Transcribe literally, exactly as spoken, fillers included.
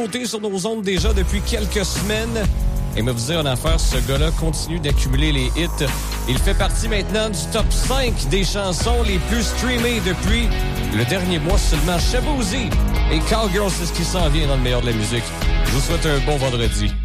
nouveauté sur nos ondes déjà depuis quelques semaines. Et me vous dire en affaire, ce gars-là continue d'accumuler les hits. Il fait partie maintenant du top cinq des chansons les plus streamées depuis le dernier mois seulement. Shaboozey et Cowgirl, c'est ce qui s'en vient dans le meilleur de la musique. Je vous souhaite un bon vendredi.